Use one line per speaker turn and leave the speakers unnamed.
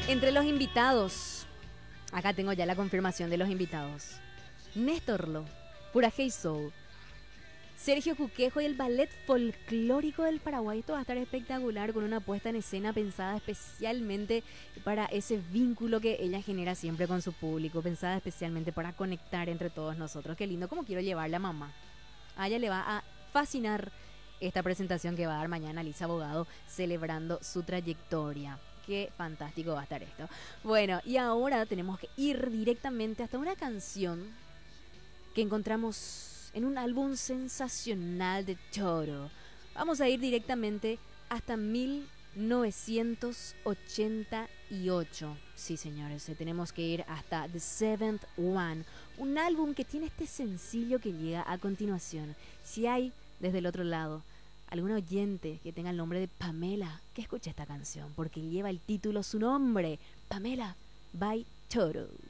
Entre los invitados, acá tengo ya la confirmación de los invitados. Néstor Lo, Pura Hey Soul, Sergio Cuquejo y el Ballet Folclórico del Paraguay. Esto va a estar espectacular, con una puesta en escena pensada especialmente para ese vínculo que ella genera siempre con su público, pensada especialmente para conectar entre todos nosotros. Qué lindo, cómo quiero llevarla a mamá. A ella le va a fascinar esta presentación que va a dar mañana Lisa Bogado, celebrando su trayectoria. Qué fantástico va a estar esto. Bueno, y ahora tenemos que ir directamente hasta una canción que encontramos en un álbum sensacional de Toro. Vamos a ir directamente hasta 1988. Sí, señores, tenemos que ir hasta The Seventh One, un álbum que tiene este sencillo que llega a continuación. Si hay desde el otro lado algún oyente que tenga el nombre de Pamela, que escuche esta canción, porque lleva el título, su nombre, Pamela by Toro.